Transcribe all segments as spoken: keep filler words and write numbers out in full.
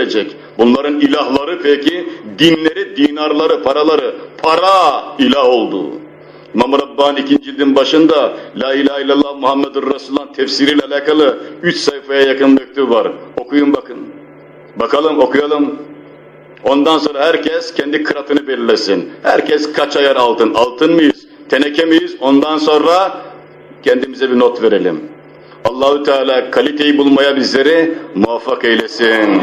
verecek. Bunların ilahları peki, dinleri, dinarları, paraları, para ilah oldu. İmam-ı Rabbani ikinci cildin başında La ilahe illallah Muhammedur Resulullah tefsiriyle alakalı üç sayfaya yakın mektup var. Okuyun bakın. Bakalım, okuyalım. Ondan sonra herkes kendi kıratını belirlesin. Herkes kaç ayar altın? Altın mıyız? Teneke miyiz? Ondan sonra kendimize bir not verelim. Allahu Teala kaliteyi bulmaya bizleri muvaffak eylesin.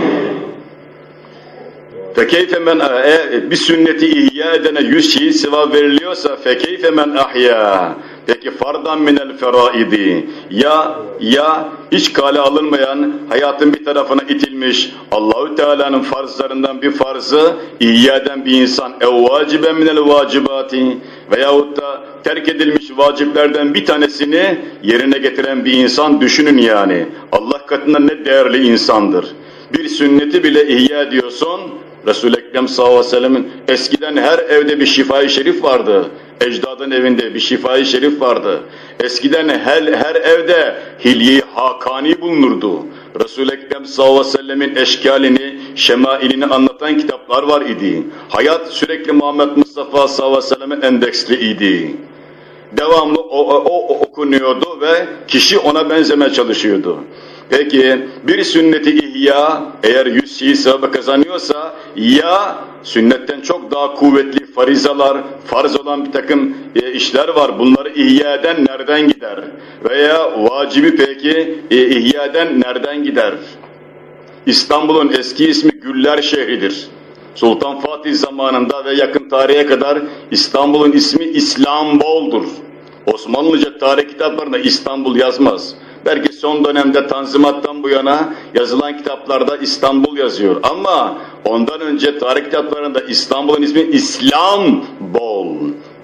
Fekeyfe men e, bir sünneti ihya edene yüz şiit sevap veriliyorsa fekeyfe men ahya. Peki fardan minel feraidi. Ya ya hiç kale alınmayan, hayatın bir tarafına itilmiş Allahu Teala'nın farzlarından bir farzı ihya eden bir insan ev vaciben minel vacibati veyahut da terk edilmiş vaciplerden bir tanesini yerine getiren bir insan düşünün yani. Allah katında ne değerli insandır. Bir sünneti bile ihya ediyorsun. Resul-i Ekrem sallallahu aleyhi ve sellem'in eskiden her evde bir şifa-i şerif vardı. Ecdadın evinde bir şifa-i şerif vardı. Eskiden her, her evde hilye-i hakani bulunurdu. Resul-i Ekrem sallallahu aleyhi ve sellem'in eşkalini, şemailini anlatan kitaplar var idi. Hayat sürekli Muhammed Mustafa sallallahu aleyhi ve sellem'e endeksli idi. Devamlı o, o, o okunuyordu ve kişi ona benzemeye çalışıyordu. Peki bir sünneti ihya eğer yüz şiit sevabı kazanıyorsa ya sünnetten çok daha kuvvetli farizalar, farz olan bir takım e, işler var. Bunları ihya eden nereden gider? Veya vacibi peki e, ihya eden nereden gider? İstanbul'un eski ismi Güller şehridir. Sultan Fatih zamanında ve yakın tarihe kadar İstanbul'un ismi İslambol'dur. Osmanlıca tarih kitaplarında İstanbul yazmaz. Belki son dönemde Tanzimat'tan bu yana yazılan kitaplarda İstanbul yazıyor. Ama ondan önce tarih kitaplarında İstanbul'un ismi İslambol.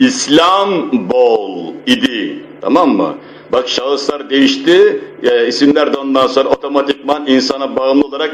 İslambol idi. Tamam mı? Bak şahıslar değişti, e, isimler de ondan sonra otomatikman insana bağımlı olarak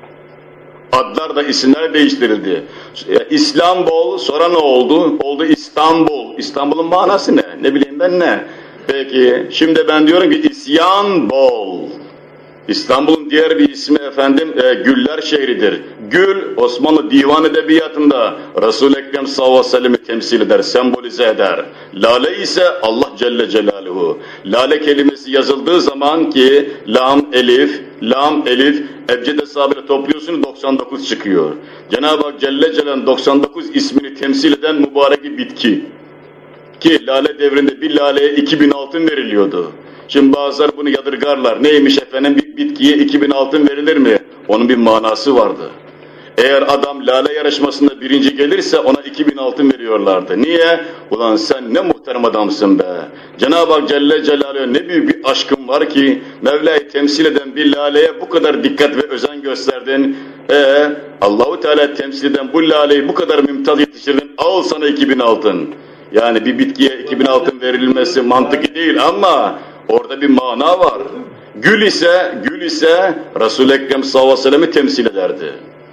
adlar da isimler değiştirildi. E, İslambol sonra ne oldu? Oldu İstanbul. İstanbul'un manası ne? Ne bileyim ben ne? Peki, şimdi ben diyorum ki İsyan bol. İstanbul'un diğer bir ismi efendim e, Güller şehridir. Gül, Osmanlı divan edebiyatında Resul-i Ekrem sallallahu aleyhi ve sellem'i temsil eder, sembolize eder. Lale ise Allah Celle Celaluhu. Lale kelimesi yazıldığı zaman ki lam, elif, lam, elif, ebced hesabıyla topluyorsunuz doksan dokuz çıkıyor. Cenab-ı Hak Celle Celaluhu'nun doksan dokuz ismini temsil eden mübarek bir bitki. Ki lale devrinde bir laleye iki bin altın veriliyordu. Şimdi bazıları bunu yadırgarlar. Neymiş efendim bir bitkiye iki bin altın verilir mi? Onun bir manası vardı. Eğer adam lale yarışmasında birinci gelirse ona iki bin altın veriyorlardı. Niye? Ulan sen ne muhterem adamsın be. Cenab-ı Hak Celle Celaluhu ne büyük bir aşkın var ki Mevla'yı temsil eden bir laleye bu kadar dikkat ve özen gösterdin. Ee, Allahu Teala temsil eden bu laleyi bu kadar mümtaz yetiştirdin. Al sana iki bin altın. Yani bir bitkiye iki bin altın verilmesi mantıklı değil ama orada bir mana var. Gül ise, gül ise Resul-i Ekrem sallallahu aleyhi ve sellem'i temsil ederdi.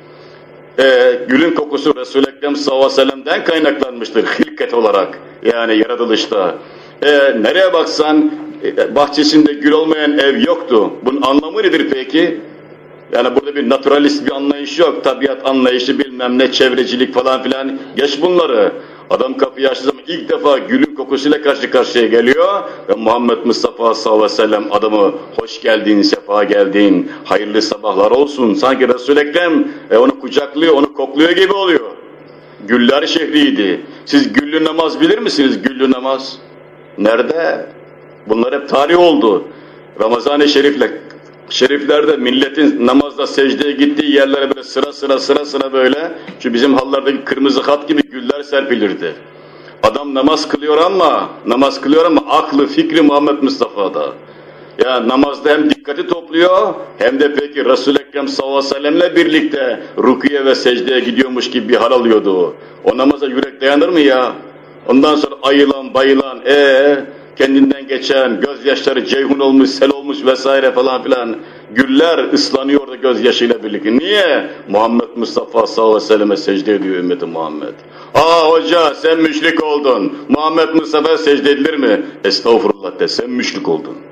Ee, gülün kokusu Resul-i Ekrem sallallahu aleyhi ve sellem'den kaynaklanmıştır hilket olarak. Yani yaratılışta. Ee, nereye baksan bahçesinde gül olmayan ev yoktu. Bunun anlamı nedir peki? Yani burada bir naturalist bir anlayış yok. Tabiat anlayışı bilmem ne, çevrecilik falan filan. Geç bunları. Adam kapıyı açtığı zaman ilk defa gülün kokusuyla karşı karşıya geliyor ve Muhammed Mustafa sallallahu aleyhi ve sellem adamı hoş geldin, sefa geldin, hayırlı sabahlar olsun. Sanki Resul-i Ekrem e, onu kucaklıyor, onu kokluyor gibi oluyor. Güller şehriydi. Siz güllü namaz bilir misiniz? Güllü namaz. Nerede? Bunlar hep tarih oldu. Ramazan-ı Şerif'le Şeriflerde milletin namazda secdeye gittiği yerlere böyle sıra sıra sıra sıra böyle şu bizim hallardaki kırmızı hat gibi güller serpilirdi. Adam namaz kılıyor ama namaz kılıyor ama aklı fikri Muhammed Mustafa'da. Ya namazda hem dikkati topluyor hem de peki Resul-i Ekrem sallallahu aleyhi ve sellem'le birlikte rüküye ve secdeye gidiyormuş gibi bir hal alıyordu o. O namaza yürek dayanır mı ya? Ondan sonra ayılan bayılan ee kendinden geçen, gözyaşları ceyhun olmuş, sel olmuş vesaire falan filan. Güller ıslanıyordu gözyaşıyla birlikte. Niye? Muhammed Mustafa sallallahu aleyhi ve selleme secde ediyor ümmeti Muhammed. Aa hoca sen müşrik oldun. Muhammed Mustafa'ya secde edilir mi? Estağfurullah de sen müşrik oldun.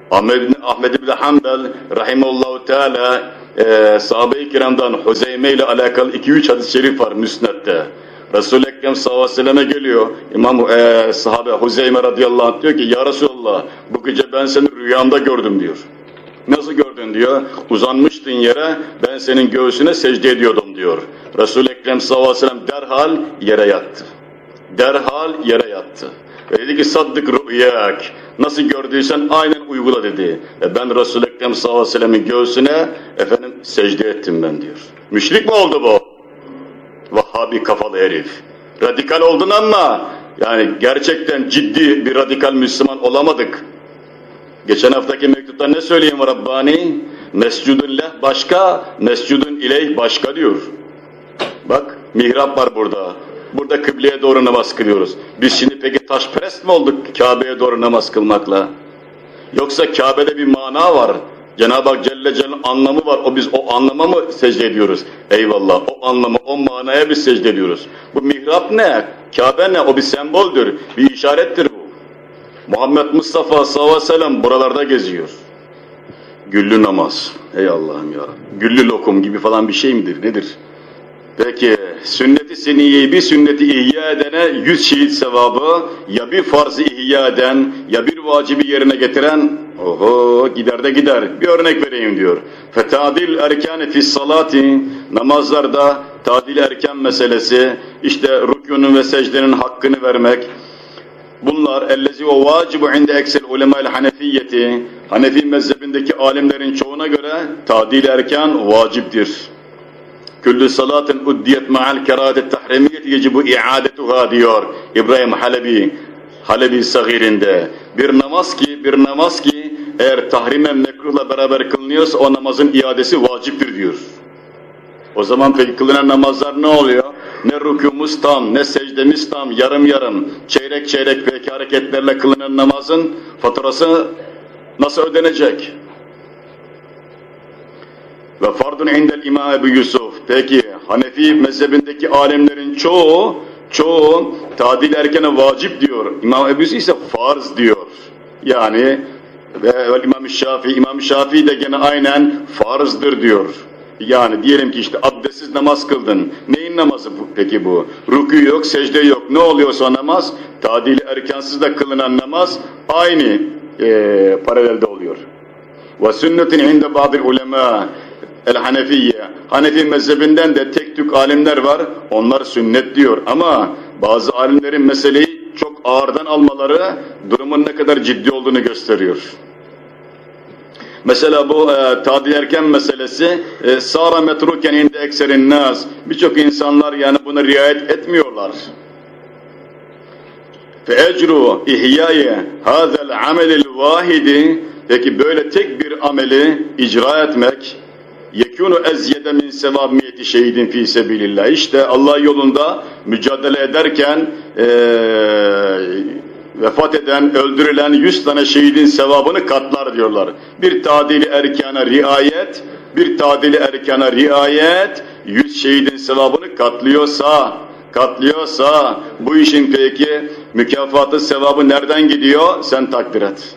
Ahmed, Ahmed ibn Hanbel rahimehullahu teala e, sahabe-i kiramdan Huzeyme ile alakalı iki üç hadis-i şerif var Müsned'de. Resul-i Ekrem sallallahu aleyhi ve selleme geliyor. İmam e, sahabe Huzeyme radıyallahu anh diyor ki ya Resulallah bu gece ben seni rüyamda gördüm diyor. Nasıl gördün diyor. Uzanmıştın yere ben senin göğsüne secde ediyordum diyor. Resul-i Ekrem sallallahu aleyhi ve sellem derhal yere yattı. Derhal yere yattı. Ve dedi ki saddık rüyak. Nasıl gördüysen aynen uygula dedi. E ben Resul-i Ekrem sallallahu aleyhi ve sellemin göğsüne efendim secde ettim ben diyor. Müşrik mi oldu bu? Vahhabi kafalı herif. Radikal oldun ama yani gerçekten ciddi bir radikal Müslüman olamadık. Geçen haftaki mektupta ne söyleyeyim Rabbani? Mescudun leh başka, mescudun ileyh başka diyor. Bak mihrap var burada. Burada kıbleye doğru namaz kılıyoruz. Biz şimdi peki taşperest mi olduk Kabe'ye doğru namaz kılmakla? Yoksa Kabe'de bir mana var. Cenab-ı Hak Celle Celle'nin anlamı var. O biz o anlama mı secde ediyoruz? Eyvallah. O anlamı, o manaya biz secde ediyoruz. Bu mihrap ne? Kabe ne? O bir semboldür. Bir işarettir bu. Muhammed Mustafa sallallahu aleyhi ve sellem buralarda geziyor. Güllü namaz. Ey Allah'ım ya. Güllü lokum gibi falan bir şey midir? Nedir? Peki sünnet-i seniyyeyi bir sünneti ihya edene yüz şehit sevabı, ya bir farz-ı ihya eden, ya bir vacibi yerine getiren, oho gider de gider. Bir örnek vereyim diyor. Fetadil erkâne fissalati, namazlarda tadil erken meselesi, işte rükûnun ve secdenin hakkını vermek. Bunlar ellezi o vacibu inde eksel ulemâ'l hanefiyyeti, Hanefi mezhebindeki alimlerin çoğuna göre tadil erken vaciptir. Küllü salatin uddiyet ma'al kerâdet tahrimiyyeti yecibu i'adetuhâ diyor İbrahim Halebi, Halebi Sagir'inde. Bir namaz ki, bir namaz ki eğer tahrime mekruhla beraber kılınıyorsa o namazın iadesi vaciptir diyor. O zaman peki kılınan namazlar ne oluyor? Ne rükûmuz tam, ne secdemiz tam, yarım yarım, çeyrek çeyrek peki hareketlerle kılınan namazın faturası nasıl ödenecek? Ve fardun indel İmam Ebu Yusuf. Peki Hanefi mezhebindeki alimlerin çoğu, çoğu tadil erkene vacip diyor. İmam Ebu Yusuf ise farz diyor. Yani ve İmam Şafii, İmam Şafii de gene aynen farzdır diyor. Yani diyelim ki işte abdestsiz namaz kıldın. Neyin namazı bu, peki bu? Rükû yok, secde yok. Ne oluyorsa o namaz, tadil erkansız da kılınan namaz aynı e, paralelde oluyor. Ve sünnetin inde bazı ulema el-Hanefiye. Hanefi mezhebinden de tek tük alimler var. Onlar sünnet diyor ama bazı alimlerin meseleyi çok ağırdan almaları durumun ne kadar ciddi olduğunu gösteriyor. Mesela bu e, tadil erken meselesi e, sara metruken inde ekserin nas. Birçok insanlar yani buna riayet etmiyorlar. Fe ecru ihyaye hazel amelil vahidi. Peki böyle tek bir ameli icra etmek yekûnu ezyede min sevabiyeti şehidin fî sebilillah. İşte Allah yolunda mücadele ederken ee, vefat eden, öldürülen yüz tane şehidin sevabını katlar diyorlar. Bir tadili erkana riayet, bir tadili erkana riayet, yüz şehidin sevabını katlıyorsa, katlıyorsa bu işin peki mükafatı, sevabı nereden gidiyor? Sen takdir et.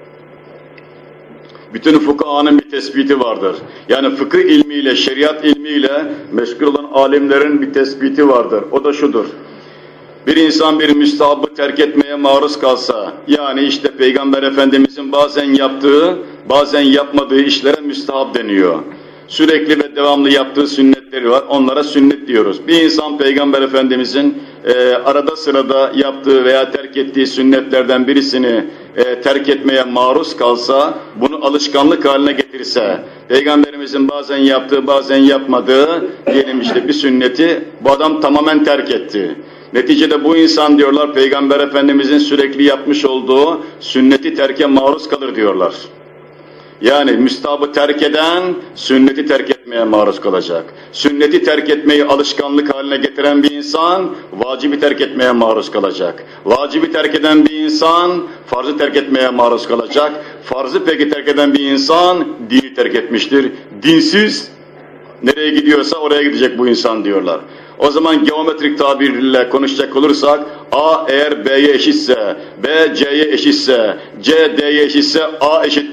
Bütün fukahanın bir tespiti vardır. Yani fıkıh ilmiyle, şeriat ilmiyle meşgul olan alimlerin bir tespiti vardır. O da şudur. Bir insan bir müstahabı terk etmeye maruz kalsa, yani işte Peygamber Efendimizin bazen yaptığı, bazen yapmadığı işlere müstahap deniyor. Sürekli ve devamlı yaptığı sünnetleri var, onlara sünnet diyoruz. Bir insan Peygamber Efendimizin e, arada sırada yaptığı veya terk ettiği sünnetlerden birisini e, terk etmeye maruz kalsa, bunu alışkanlık haline getirse, Peygamberimizin bazen yaptığı, bazen yapmadığı, diyelim işte bir sünneti bu adam tamamen terk etti. Neticede bu insan diyorlar Peygamber Efendimizin sürekli yapmış olduğu sünneti terke maruz kalır diyorlar. Yani müstahabı terk eden sünneti terk etmeye maruz kalacak. Sünneti terk etmeyi alışkanlık haline getiren bir insan vacibi terk etmeye maruz kalacak. Vacibi terk eden bir insan farzı terk etmeye maruz kalacak. Farzı peki terk eden bir insan dini terk etmiştir. Dinsiz nereye gidiyorsa oraya gidecek bu insan diyorlar. O zaman geometrik tabirle konuşacak olursak A eğer B'ye eşitse, B C'ye eşitse, C D'ye eşitse A eşittir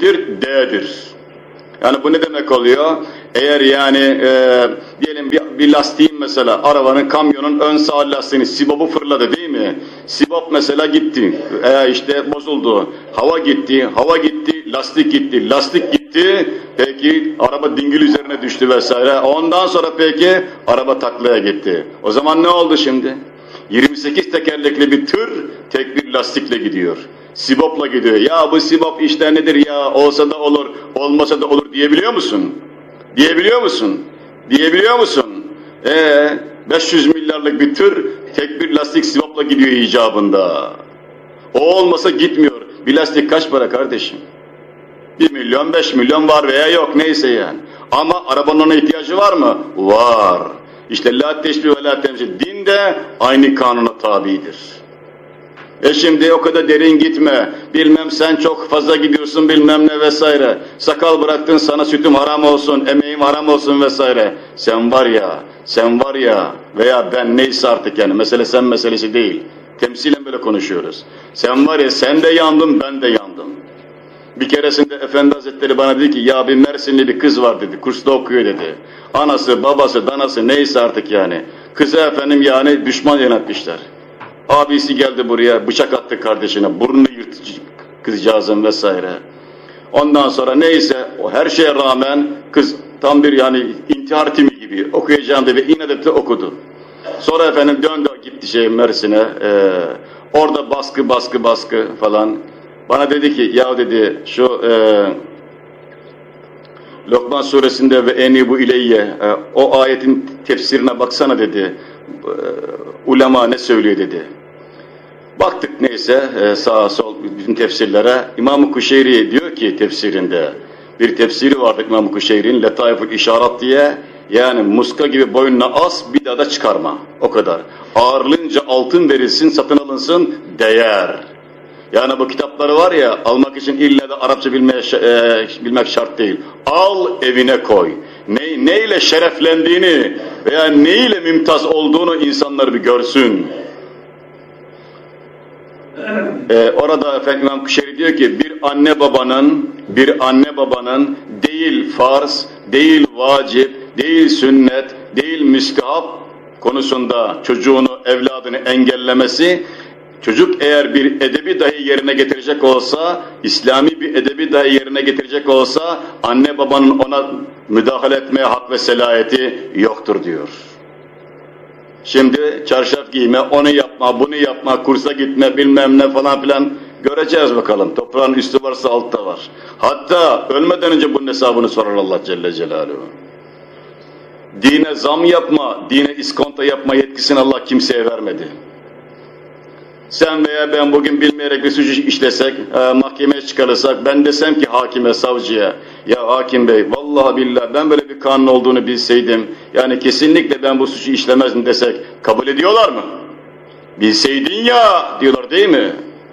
nedir? D'dir. Yani bu ne demek oluyor? Eğer yani e, diyelim bir, bir lastiğin mesela arabanın, kamyonun ön sağ lastiğini, sibop'u fırladı değil mi? Sibop mesela gitti, e, işte bozuldu, hava gitti, hava gitti, lastik gitti, lastik gitti, peki araba dingil üzerine düştü vesaire. Ondan sonra peki araba taklaya gitti. O zaman ne oldu şimdi? yirmi sekiz tekerlekli bir tır tek bir lastikle gidiyor. Sibop'la gidiyor. Ya bu sibop işte nedir ya, olsa da olur, olmasa da olur diyebiliyor musun? Diyebiliyor musun? Diyebiliyor musun? Ee, beş yüz milyarlık bir tır tek bir lastik sibop'la gidiyor icabında. O olmasa gitmiyor. Bir lastik kaç para kardeşim? Bir milyon, beş milyon var veya yok, neyse yani. Ama arabanın ona ihtiyacı var mı? Var. İşte la teşbih ve la temsil. Din de aynı kanuna tabidir. E şimdi o kadar derin gitme, bilmem sen çok fazla gidiyorsun bilmem ne vesaire, sakal bıraktın sana sütüm haram olsun, emeğim haram olsun vesaire. Sen var ya, sen var ya veya ben neyse artık yani, mesele sen meselesi değil. Temsilen böyle konuşuyoruz. Sen var ya, sen de yandın, ben de yandım. Bir keresinde Efendi Hazretleri bana dedi ki, ya bir Mersinli bir kız var dedi, kursta okuyor dedi. Anası, babası, danası neyse artık yani. Kızı efendim yani düşman yönetmişler. Abisi geldi buraya, bıçak attı kardeşine, burnunu yırttı kızcağızın vesaire. Ondan sonra neyse, o her şeye rağmen kız tam bir yani intihar timi gibi okuyacağım dedi, inat etti okudu. Sonra efendim döndü gitti şey Mersin'e, ee, orada baskı baskı baskı falan. Bana dedi ki, ya dedi şu ee, Lokman suresinde ve eni bu ileyye, e, o ayetin tefsirine baksana dedi. E, ulema ne söylüyor dedi. Baktık neyse e, sağa sol bütün tefsirlere. İmam-ı Kuşeyri diyor ki tefsirinde, bir tefsiri vardı İmam-ı Kuşeyri'nin, Letaiful İşarat diye, yani muska gibi boynuna as, bir daha da çıkarma, o kadar. Ağırlığınca altın verilsin, satın alınsın, değer. Yani bu kitapları var ya, almak için illa da Arapça bilmeye, e, bilmek şart değil. Al, evine koy. Ne, neyle şereflendiğini veya neyle mümtaz olduğunu insanlar bir görsün. Ee, orada efendim İmam Kuşeyri diyor ki, bir anne babanın, bir anne babanın değil farz, değil vacip, değil sünnet, değil müstehap konusunda çocuğunu, evladını engellemesi, çocuk eğer bir edebi dahi yerine getirecek olsa, İslami bir edebi dahi yerine getirecek olsa, anne babanın ona müdahale etmeye hak ve selahiyeti yoktur diyor. Şimdi çarşaf giyme, onu yapma, bunu yapma, kursa gitme, bilmem ne falan filan göreceğiz bakalım. Toprağın üstü varsa altta var. Hatta ölmeden önce bunun hesabını sorar Allah Celle Celaluhu. Dine zam yapma, dine iskonto yapma yetkisini Allah kimseye vermedi. Sen veya ben bugün bilmeyerek bir suç işlesek, e, mahkemeye çıkarırsak, ben desem ki hakime, savcıya, ya hakim bey, vallahi billahi ben böyle bir kanun olduğunu bilseydim, yani kesinlikle ben bu suçu işlemezdim desek, kabul ediyorlar mı? Bilseydin ya, diyorlar değil mi?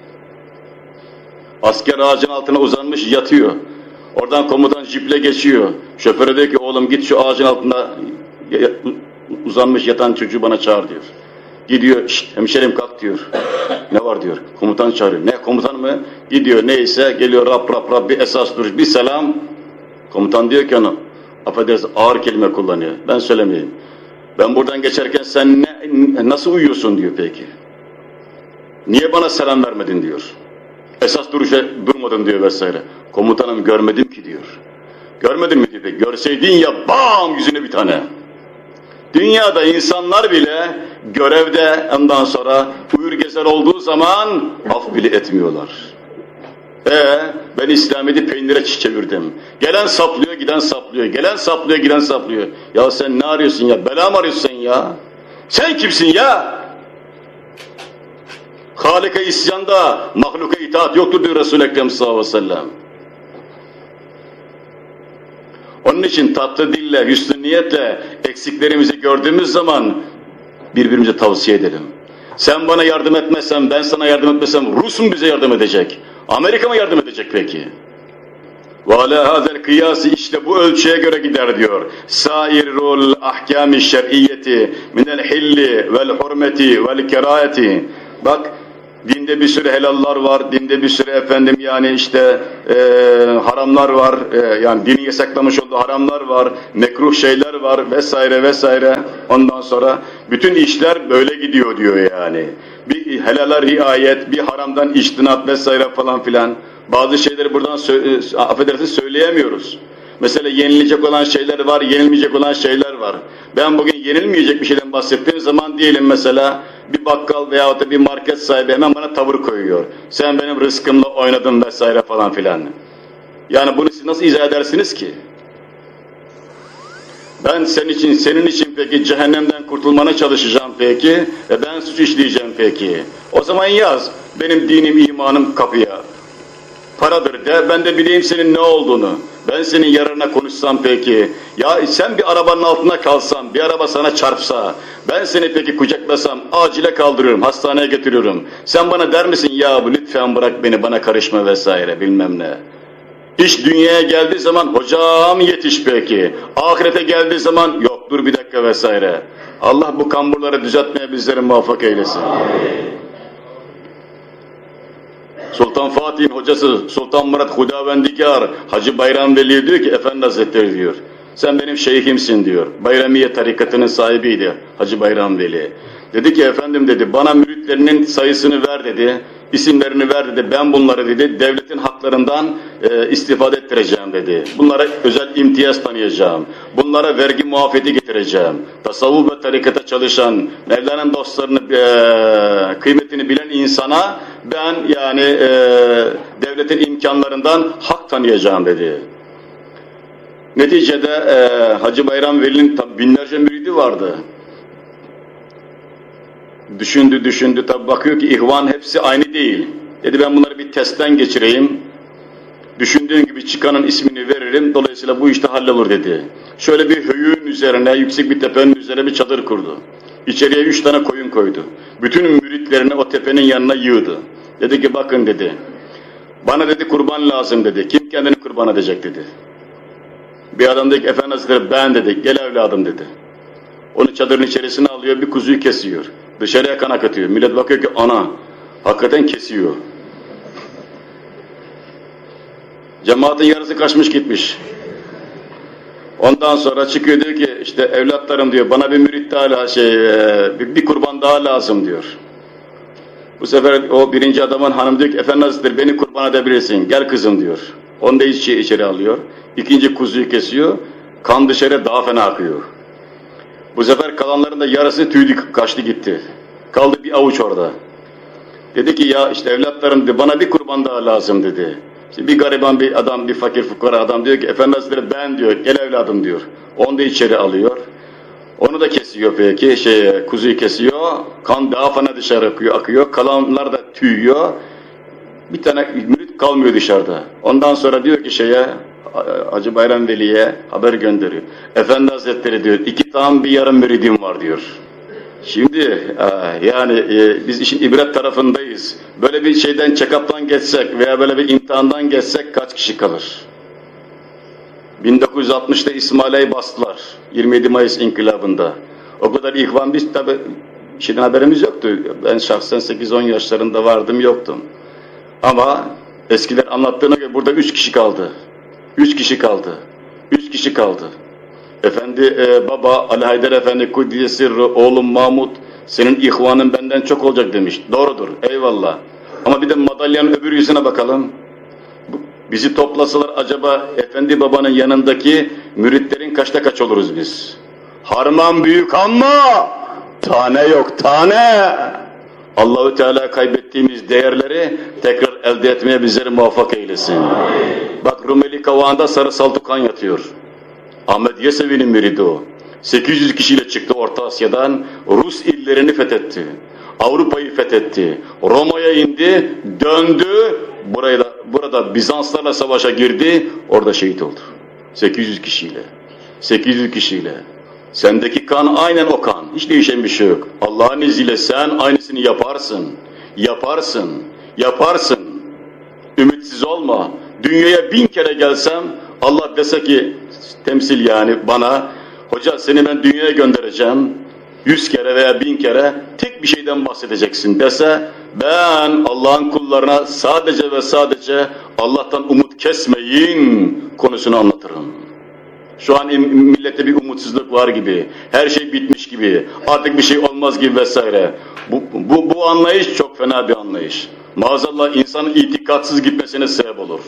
Asker ağacın altına uzanmış yatıyor. Oradan komutan jiple geçiyor. Şoföre diyor ki, oğlum git şu ağacın altında uzanmış yatan çocuğu bana çağır diyor. Gidiyor, şşt hemşerim kalk diyor. Ne var diyor, komutan çağırıyor. Ne komutan mı? Gidiyor neyse, geliyor rap rap rap bir esas duruş, bir selam. Komutan diyor ki ona, affedersin ağır kelime kullanıyor, ben söylemeyeyim. Ben buradan geçerken sen ne, nasıl uyuyorsun diyor peki. Niye bana selam vermedin diyor. Esas duruşa durmadın diyor vesaire. Komutanım görmedim ki diyor. Görmedin mi diyor peki. Görseydin ya bam yüzüne bir tane. Dünyada insanlar bile görevde ondan sonra uyur gezer olduğu zaman af bile etmiyorlar. Ee, ben İslamiyet'i peynire çevirdim. Gelen saplıyor, giden saplıyor. Gelen saplıyor, giden saplıyor. Ya sen ne arıyorsun ya? Bela mı arıyorsun sen ya? Sen kimsin ya? Halika isyanda mahluka itaat yoktur diyor Resul-i Ekrem sallallahu aleyhi ve sellem. Onun için tatlı dille, hüsnü niyetle eksiklerimizi gördüğümüz zaman birbirimize tavsiye edelim. Sen bana yardım etmezsen, ben sana yardım etmesem Rus mu bize yardım edecek? Amerika mı yardım edecek peki? وَعَلَى هَذَا الْقِيَاسِ işte bu ölçüye göre gider diyor. سَائِرُ الْاَحْكَامِ الشَّرْئِيَّةِ مِنَ الْحِلِّ وَالْحُرْمَةِ وَالْكَرَايَةِ Bak, Dinde bir sürü helallar var, dinde bir sürü efendim yani işte e, haramlar var, e, yani dinin yasaklamış olduğu haramlar var, mekruh şeyler var vesaire vesaire. Ondan sonra bütün işler böyle gidiyor diyor yani. Bir helala riayet, bir haramdan içtinat vesaire falan filan. Bazı şeyleri buradan sö- affedersiniz söyleyemiyoruz. Mesela yenilecek olan şeyler var, yenilmeyecek olan şeyler var. Ben bugün yenilmeyecek bir şeyden bahsettiğim zaman diyelim mesela bir bakkal veyahut da bir market sahibi hemen bana tavır koyuyor. Sen benim rızkımla oynadın vesaire falan filan. Yani bunu siz nasıl izah edersiniz ki? Ben senin için, senin için peki cehennemden kurtulmana çalışacağım peki ve ben suç işleyeceğim peki. O zaman yaz, benim dinim, imanım kapıya. Paradır de, ben de bileyim senin ne olduğunu. Ben senin yararına konuşsam peki, ya sen bir arabanın altına kalsan, bir araba sana çarpsa, ben seni peki kucaklasam, acile kaldırıyorum, hastaneye getiriyorum. Sen bana der misin ya bu lütfen bırak beni, bana karışma vesaire bilmem ne. İş dünyaya geldiği zaman hocam yetiş peki, ahirete geldiği zaman yok dur bir dakika vesaire. Allah bu kamburları düzeltmeye bizleri muvaffak eylesin. Sultan Fatih'in hocası Sultan Murat Hudavendigar Hacı Bayram Veli diyor ki Efendi Hazretleri diyor, sen benim şeyhimsin diyor. Bayramiye tarikatının sahibiydi Hacı Bayram Veli. Dedi ki efendim dedi bana müritlerinin sayısını ver dedi, isimlerini ver dedi, ben bunları dedi devletin haklarından e, istifade ettireceğim dedi. Bunlara özel imtiyaz tanıyacağım. Bunlara vergi muafiyeti getireceğim. Tasavvuf ve tarikata çalışan, Mevla'nın dostlarını e, kıymetini bilen insana ben yani e, devletin imkanlarından hak tanıyacağım dedi. Neticede e, Hacı Bayram Veli'nin tabi binlerce müridi vardı. Düşündü düşündü tabi bakıyor ki ihvan hepsi aynı değil. Dedi ben bunları bir testten geçireyim. Düşündüğüm gibi çıkanın ismini veririm. Dolayısıyla bu işte hallolur dedi. Şöyle bir höyüğün üzerine, yüksek bir tepenin üzerine bir çadır kurdu. İçeriye üç tane koyun koydu. Bütün müritlerini o tepenin yanına yığdı. Dedi ki bakın dedi. Bana dedi kurban lazım dedi. Kim kendini kurban edecek dedi. Bir adam dedi ki Efendi Hazretleri ben dedi. Gel evladım dedi. Onu çadırın içerisine alıyor, bir kuzuyu kesiyor. Dışarıya kan akıtıyor. Millet bakıyor ki ana, hakikaten kesiyor. Cemaatin yarısı kaçmış gitmiş. Ondan sonra çıkıyor diyor ki işte evlatlarım diyor bana bir mürit daha şey bir, bir kurban daha lazım diyor. Bu sefer o birinci adamın hanım diyor ki Efendi Hazretleri beni kurban edebilirsin. Gel kızım diyor. Onu da içeri, içeri alıyor. İkinci kuzuyu kesiyor. Kan dışarı daha fena akıyor. Bu sefer kalanların da yarısı tüydü kaçtı gitti. Kaldı bir avuç orada. Dedi ki ya işte evlatlarım dedi bana bir kurban daha lazım dedi. İşte bir gariban bir adam, bir fakir fukara adam diyor ki Efendi Hazretleri ben diyor, gel evladım diyor. Onu da içeri alıyor. Onu da kesiyor peki, şey, kuzuyu kesiyor. Kan daha fena dışarı akıyor, akıyor. Kalanlar da tüyüyor. Bir tane mürit kalmıyor dışarıda. Ondan sonra diyor ki şeye, Hacı Bayram Veli'ye haber gönderiyor. Efendi Hazretleri diyor, iki tam bir yarım müridim var diyor. Şimdi yani e, biz işin ibret tarafındayız. Böyle bir şeyden check-up'tan geçsek veya böyle bir imtihandan geçsek kaç kişi kalır? bin dokuz yüz altmışta İsmaila'yı bastılar. yirmi yedi Mayıs inkılabında. O kadar ihvan biz tabi şeyden haberimiz yoktu. Ben şahsen sekiz on yaşlarında vardım yoktum. Ama eskiler anlattığına göre burada üç kişi kaldı. Üç kişi kaldı. Üç kişi kaldı. Efendi e, baba Ali Haydar Efendi Kuddise Sirru oğlum Mahmut senin ihvanın benden çok olacak demiş. Doğrudur eyvallah. Ama bir de madalyanın öbür yüzüne bakalım. Bizi toplasalar acaba Efendi babanın yanındaki müritlerin kaçta kaç oluruz biz? Harman büyük ama tane yok tane. Allahu Teala kaybettiğimiz değerleri tekrar elde etmeye bizleri muvaffak eylesin. Bak Rumeli Kavağı'nda Sarı Saltukan yatıyor. Ahmet Yesevi'nin müridi o. sekiz yüz kişiyle çıktı Orta Asya'dan, Rus illerini fethetti. Avrupa'yı fethetti. Roma'ya indi, döndü, buraya da, burada Bizanslarla savaşa girdi, orada şehit oldu. sekiz yüz kişiyle. sekiz yüz kişiyle. Sendeki kan aynen o kan. Hiç değişen bir şey yok. Allah'ın izniyle sen aynısını yaparsın. Yaparsın. Yaparsın. Ümitsiz olma. Dünyaya bin kere gelsem Allah dese ki temsil yani bana hoca seni ben dünyaya göndereceğim. yüz kere veya bin kere tek bir şeyden bahsedeceksin dese, ben Allah'ın kullarına sadece ve sadece Allah'tan umut kesmeyin konusunu anlatırım. Şu an millete bir umutsuzluk var gibi, her şey bitmiş gibi, artık bir şey olmaz gibi vesaire. Bu, bu, bu anlayış çok fena bir anlayış. Maazallah insanın itikatsız gitmesine sebep olur.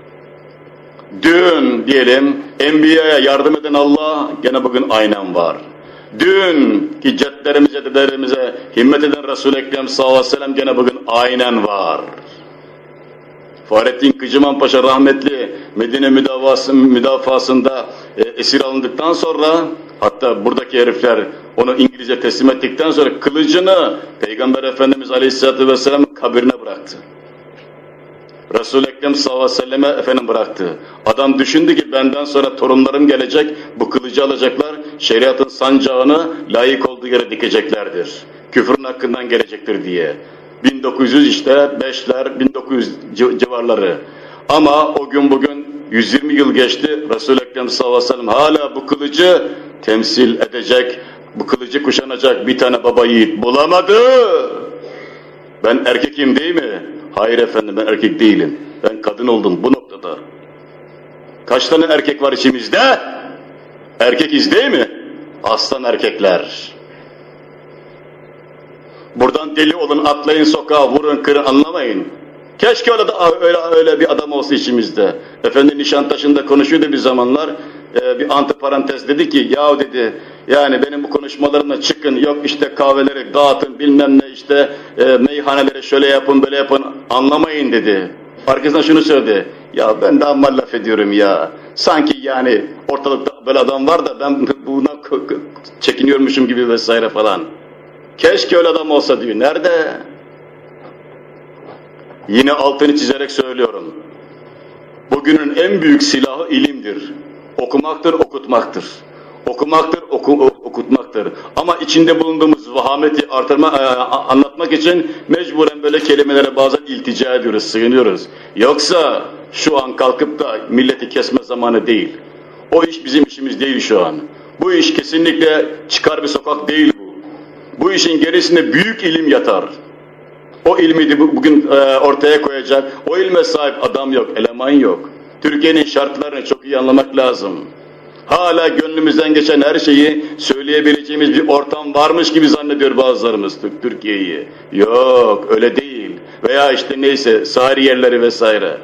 Dün diyelim Enbiya'ya yardım eden Allah gene bugün aynen var. Dün ki cedlerimize, dedelerimize himmet eden Resul-i Ekrem sallallahu aleyhi ve sellem gene bugün aynen var. Fahrettin Kıcıman Paşa rahmetli Medine müdafasında e, esir alındıktan sonra, hatta buradaki herifler onu İngilizce teslim ettikten sonra kılıcını Peygamber Efendimiz Aleyhisselatü Vesselam'ın kabirine bıraktı. Resul-i Ekrem sallallahu aleyhi ve selleme efendim bıraktı. Adam düşündü ki benden sonra torunlarım gelecek, bu kılıcı alacaklar, şeriatın sancağını layık olduğu yere dikeceklerdir. Küfrün hakkından gelecektir diye. bin dokuz yüz işte beşler, bin dokuz yüz civarları. Ama o gün bugün yüz yirmi yıl geçti, Resul-i Ekrem sallallahu aleyhi ve sellem hala bu kılıcı temsil edecek, bu kılıcı kuşanacak bir tane baba yiğit bulamadı. Ben erkekim değil mi? Hayır efendim, ben erkek değilim. Ben kadın oldum bu noktada. Kaç tane erkek var içimizde? Erkekiz değil mi? Aslan erkekler. Buradan deli olun, atlayın sokağa, vurun, kırın, anlamayın. Keşke öyle, öyle, öyle bir adam olsa içimizde. Efendi Nişantaşı'nda konuşuyordu bir zamanlar. Ee, bir antiparantez dedi ki, yahu dedi, yani benim bu konuşmalarımla çıkın, yok işte kahveleri dağıtın, bilmem ne işte e, meyhanelere şöyle yapın, böyle yapın, anlamayın dedi. Arkasından şunu söyledi, ya ben de amma laf ediyorum ya. Sanki yani ortalıkta böyle adam var da ben buna çekiniyormuşum gibi vesaire falan. Keşke öyle adam olsa diyor. Nerede? Yine altını çizerek söylüyorum. Bugünün en büyük silahı ilimdir. Okumaktır, okutmaktır. Okumaktır, oku, okutmaktır. Ama içinde bulunduğumuz vahameti artırma, anlatmak için mecburen böyle kelimelere bazen iltica ediyoruz, sığınıyoruz. Yoksa şu an kalkıp da milleti kesme zamanı değil. O iş bizim işimiz değil şu an. Bu iş kesinlikle çıkar bir sokak değil bu. Bu işin gerisinde büyük ilim yatar. O ilmi de bugün e, ortaya koyacak, o ilme sahip adam yok, eleman yok. Türkiye'nin şartlarını çok iyi anlamak lazım. Hala gönlümüzden geçen her şeyi söyleyebileceğimiz bir ortam varmış gibi zannediyor bazılarımız Türkiye'yi. Yok, öyle değil. Veya işte neyse, sahil yerleri vesaire.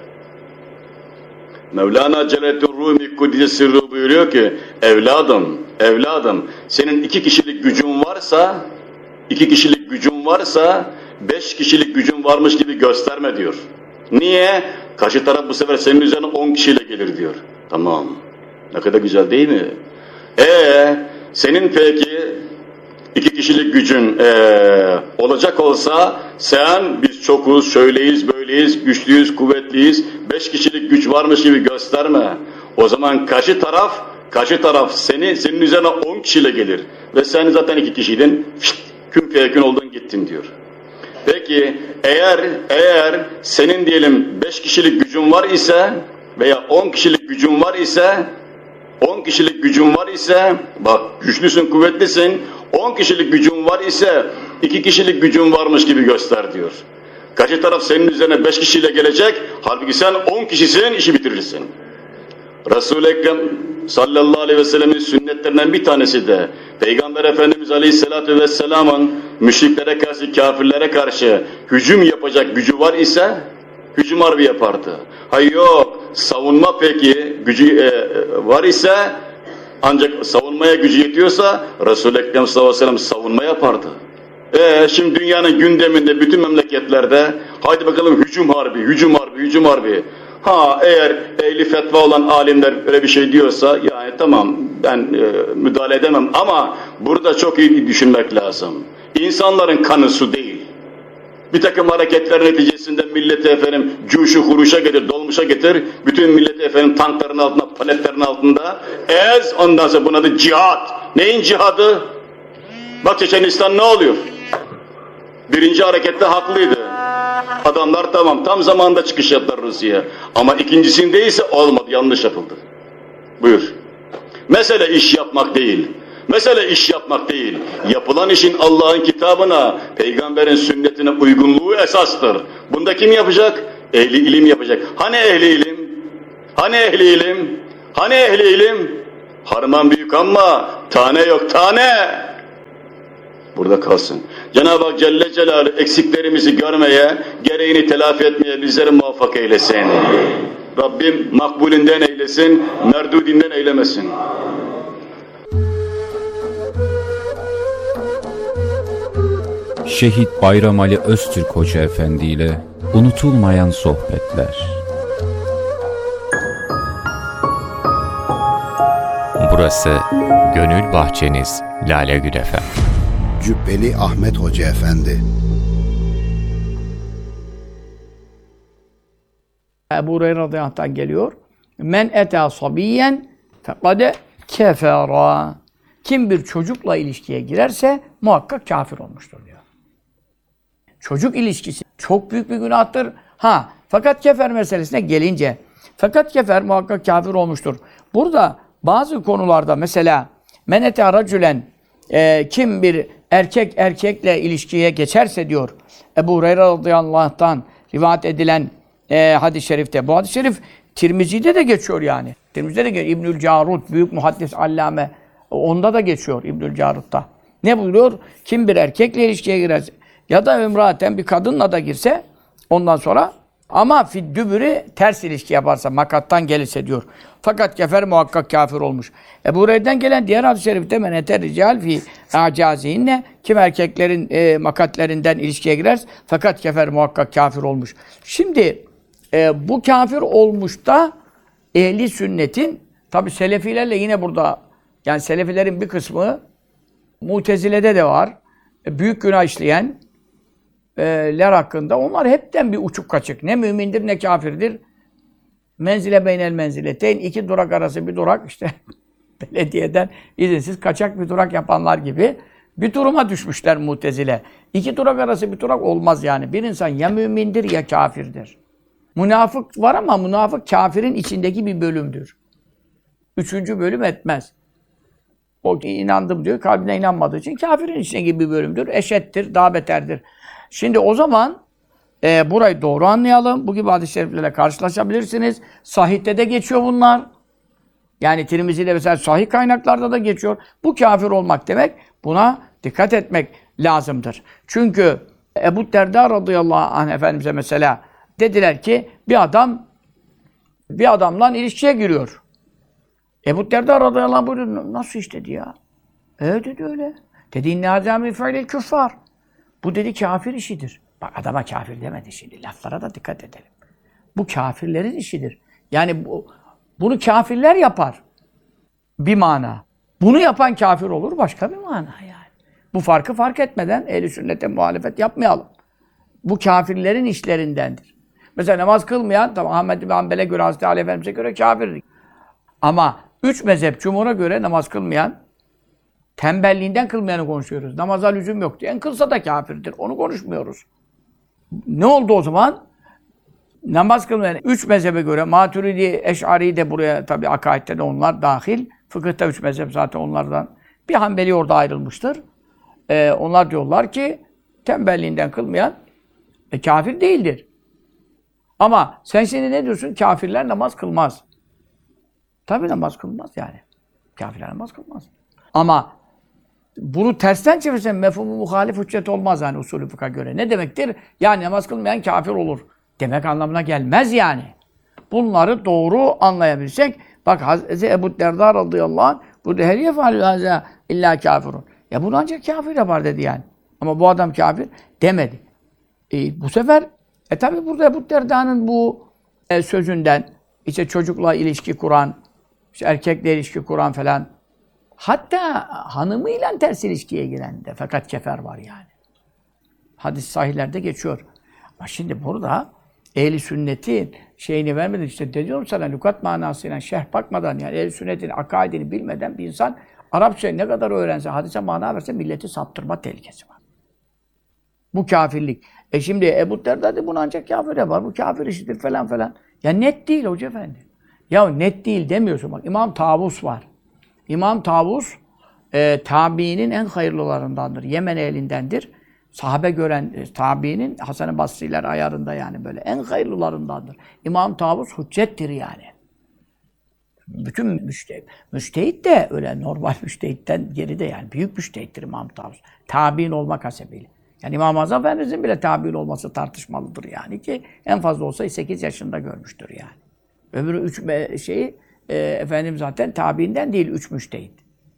Mevlana Celaleddin Rumi Kuddise Sirruhu buyuruyor ki, evladım, evladım, senin iki kişilik gücün varsa, iki kişilik gücün varsa, beş kişilik gücün varmış gibi gösterme diyor. Niye? Karşı taraf bu sefer senin üzerine on kişiyle gelir diyor. Tamam. Ne kadar güzel değil mi? Ee, senin peki iki kişilik gücün ee, olacak olsa sen biz çokuz, şöyleyiz, böyleyiz, güçlüyüz, kuvvetliyiz, beş kişilik güç varmış gibi gösterme. O zaman karşı taraf, karşı taraf seni senin üzerine on kişiyle gelir ve sen zaten iki kişiydin, fişt, kün feyekün oldun gittin diyor. Peki eğer eğer senin diyelim beş kişilik gücün var ise veya on kişilik gücün var ise on kişilik gücün var ise bak güçlüsün, kuvvetlisin, on kişilik gücün var ise iki kişilik gücün varmış gibi göster diyor. Karşı taraf senin üzerine beş kişiyle gelecek, halbuki sen on kişisin, işi bitirirsin. Resul-i Ekrem sallallahu aleyhi ve sellemin sünnetlerinden bir tanesi de Peygamber Efendimiz aleyhissalatü vesselamın müşriklere karşı, kafirlere karşı hücum yapacak gücü var ise hücum harbi yapardı. Hayır yok, savunma peki gücü e, var ise ancak savunmaya gücü yetiyorsa Resul-i Ekrem sallallahu aleyhi ve sellem savunma yapardı. Ee, şimdi dünyanın gündeminde bütün memleketlerde haydi bakalım hücum harbi, hücum harbi, hücum harbi. Ha eğer ehli fetva olan alimler öyle bir şey diyorsa yani tamam ben e, müdahale edemem ama burada çok iyi düşünmek lazım. İnsanların kanı su değil. Bir takım hareketler neticesinde milleti efendim cuşu huruşa getir, dolmuşa getir, bütün milleti efendim tankların altında, paletlerin altında ez, ondan sonra buna da cihat. Neyin cihadı? Bak Çeçenistan ne oluyor? Birinci harekette haklıydı. Adamlar tamam tam zamanında çıkış yaptılar Rusya'ya. Ama ikincisinde ise olmadı, yanlış yapıldı. Buyur. Mesele iş yapmak değil. Mesele iş yapmak değil. Yapılan işin Allah'ın kitabına, peygamberin sünnetine uygunluğu esastır. Bunda kim yapacak? Ehli ilim yapacak. Hani ehli ilim? Hani ehli ilim? Hani ehli ilim? Harman büyük ama tane yok, tane! Burada kalsın. Cenab-ı Hak Celle Celaluhu eksiklerimizi görmeye, gereğini telafi etmeye bizleri muvaffak eylesin. Rabbim makbulinden eylesin, merdudinden eylemesin. Şehit Bayram Ali Öztürk Hoca Efendi ile unutulmayan sohbetler. Burası Gönül Bahçeniz Lale Gül Efem. Cübbeli Ahmet Hoca Efendi. Ebu Hureyre radıyallahu anh'tan geliyor. Men eta sabiyyen fekade kefera. Kim bir çocukla ilişkiye girerse muhakkak kafir olmuştur diyor. Çocuk ilişkisi çok büyük bir günahtır. Ha, fakat kefer meselesine gelince, fakat kefer muhakkak kafir olmuştur. Burada bazı konularda mesela men eta racülen e, kim bir erkek erkekle ilişkiye geçerse diyor Ebu Hureyre radıyallahu anh'tan rivayet edilen e, hadis-i şerifte. Bu hadis-i şerif Tirmizi'de de geçiyor yani. Tirmizi'de de geçiyor. İbnül Carut, büyük muhaddis allame, onda da geçiyor İbnül Carut'ta. Ne buyuruyor? Kim bir erkekle ilişkiye girerse ya da ümraten bir kadınla da girse ondan sonra ama fiddübürü ters ilişki yaparsa, makattan gelirse diyor. Fakat kefer muhakkak kafir olmuş. Ebu Hureyre'den gelen diğer hadis-i şerifte men eter rical fi acazihinne kim erkeklerin e, makatlerinden ilişkiye girer fakat kefer muhakkak kafir olmuş. Şimdi e, bu kafir olmuş da ehli sünnetin tabi selefilerle yine burada yani selefilerin bir kısmı Mutezile'de de var. E, büyük günah işleyen e, ler hakkında onlar hepten bir uçuk kaçık. Ne mümindir ne kafirdir. Menzile beynel menzileteyn, iki durak arası bir durak işte belediyeden izinsiz kaçak bir durak yapanlar gibi bir duruma düşmüşler Mutezile. İki durak arası bir durak olmaz yani. Bir insan ya mümindir ya kafirdir. Münafık var ama münafık kafirin içindeki bir bölümdür. Üçüncü bölüm etmez. O inandım diyor, kalbine inanmadığı için kafirin içindeki bir bölümdür. Eşettir, daha beterdir. Şimdi o zaman e, burayı doğru anlayalım. Bu gibi hadis-i şeriflerle karşılaşabilirsiniz. Sahih'te de geçiyor bunlar. Yani Tirmizi'de mesela sahih kaynaklarda da geçiyor. Bu kafir olmak demek, buna dikkat etmek lazımdır. Çünkü Ebu Derda radıyallahu anh Efendimiz'e mesela dediler ki bir adam bir adamla ilişkiye giriyor. Ebu Derda radıyallahu anh buyuruyor. Nasıl iş dedi ya? Evet dedi öyle. Dedi inne azami fe'lil küffar. Bu dedi kafir işidir. Bak adama kafir demedi şimdi. Laflara da dikkat edelim. Bu kafirlerin işidir. Yani bu, bunu kafirler yapar. Bir mana. Bunu yapan kafir olur başka bir mana yani. Bu farkı fark etmeden ehl-i sünnete muhalefet yapmayalım. Bu kafirlerin işlerindendir. Mesela namaz kılmayan, tamam Ahmed bin Hanbel'e göre, Hazreti Ali Efendimiz'e göre kafirdir. Ama üç mezhep cumhura göre namaz kılmayan, tembelliğinden kılmayanı konuşuyoruz. Namaza lüzum yok diyen kılsa da kafirdir. Onu konuşmuyoruz. Ne oldu o zaman? Namaz kılmayan üç mezhebe göre, Maturidi, Eş'ari de buraya tabi akaidde de onlar dahil. Fıkıhta üç mezhep zaten onlardan. Bir Hanbeli orada ayrılmıştır. Ee, onlar diyorlar ki tembelliğinden kılmayan e, kafir değildir. Ama sen şimdi ne diyorsun? Kafirler namaz kılmaz. Tabi namaz kılmaz yani. Kafirler namaz kılmaz. Ama bunu tersten çevirsen mefhumu muhalif hüccet olmaz yani usulü fıkha göre. Ne demektir? Yani namaz kılmayan kafir olur. Demek anlamına gelmez yani. Bunları doğru anlayabilsek, bak Hazreti Ebu Derda radıyallahu anh burada her yefalü haza illa kafirun. Ya bunu ancak kafir yapar dedi yani. Ama bu adam kafir demedi. E, bu sefer e tabi burada Ebu Derda'nın bu e, sözünden işte çocukla ilişki kuran, işte erkekle ilişki kuran falan, hatta hanımıyla ters ilişkiye giren de fakat kefer var yani. Hadis sahihlerde geçiyor. Ama şimdi burada ehl-i sünnetin şeyini vermeden işte diyorum sana lügat manasıyla şerh bakmadan yani ehl-i sünnetin akaidini bilmeden bir insan Arapçayı ne kadar öğrense, hadise mana verse milleti saptırma tehlikesi var. Bu kafirlik. E şimdi Ebu Derda dedi bunu ancak kafir yapar. Bu kafir işidir falan falan. Ya net değil hoca efendi. Ya net değil demiyorsun bak. İmam Tavus var. İmam Tavus e, tabiinin en hayırlılarındandır. Yemen ehlindendir. Sahabe gören e, tabiinin Hasan-ı Basri'ler ayarında yani böyle en hayırlılarındandır. İmam Tavus hüccettir yani. Bütün müştehit. Müştehit de öyle normal müştehitten geride yani. Büyük müştehittir İmam Tavus. Tabiin olmak hasebiyle. Yani İmam-ı Azam Efendimiz'in bile tabiin olması tartışmalıdır yani ki en fazla olsa sekiz yaşında görmüştür yani. Öbürü üç şeyi e, efendim zaten tabiinden değil, üç müştehit.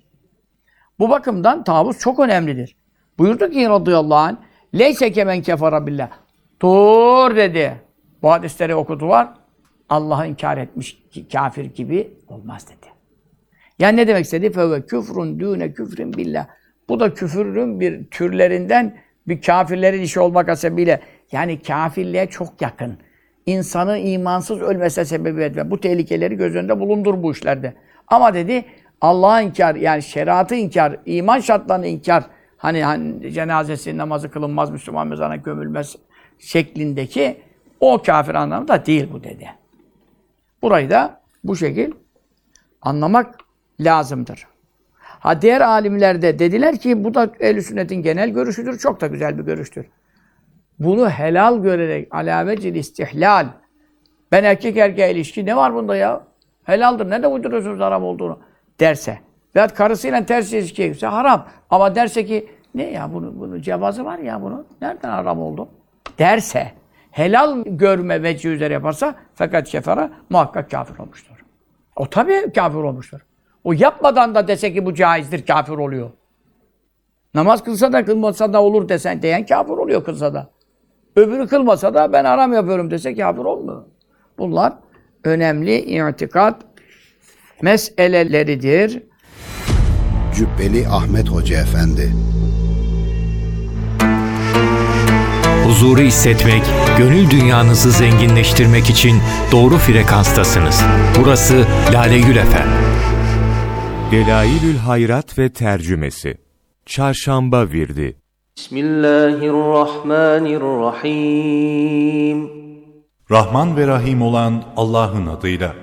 Bu bakımdan Tavus çok önemlidir. Buyurdu ki radıyallahu anh, leyse kemen kefara billah. Dur dedi. Bu hadisleri okudular. Allah'ı inkar etmiş kafir gibi olmaz dedi. Yani ne demek istedi? Feve küfrun düne küfrin billah. Bu da küfürün bir türlerinden bir kafirlerin işi olmak hasebiyle yani kafirliğe çok yakın. İnsanı imansız ölmesine sebebiyet ver. Bu tehlikeleri göz önünde bulundur bu işlerde. Ama dedi Allah'a inkar yani şeriatı inkar, iman şartlarını inkar. Hani, hani cenazesi namazı kılınmaz, Müslüman mezarına gömülmez şeklindeki o kafir anlamında değil bu dedi. Burayı da bu şekil anlamak lazımdır. Ha diğer alimler de dediler ki bu da ehl-i sünnetin genel görüşüdür. Çok da güzel bir görüştür. Bunu helal görerek alavecil istihlal. Ben erkek erkeğe ilişki ne var bunda ya? Helaldir. Nerede uyduruyorsunuz haram olduğunu? Derse. Veyahut karısıyla ters ilişkiye girse haram. Ama derse ki ne ya bunun, bunun cevazı var ya bunun. Nereden haram oldu? Derse. Helal görme vecih üzere yaparsa fakat kefara muhakkak kafir olmuştur. O tabii kafir olmuştur. O yapmadan da dese ki bu caizdir kafir oluyor. Namaz kılsa da kılmasa da olur desen diyen kafir oluyor kılsa da. Öbürü kılmasa da ben haram yapıyorum dese kafir olmuyor. Bunlar önemli itikat meseleleridir. Cübbeli Ahmet Hoca Efendi. Huzuru hissetmek, gönül dünyanızı zenginleştirmek için doğru frekanstasınız. Burası Lale Gül F M. Delailül Hayrat ve tercümesi. Çarşamba virdi. Bismillahirrahmanirrahim. Rahman ve Rahim olan Allah'ın adıyla.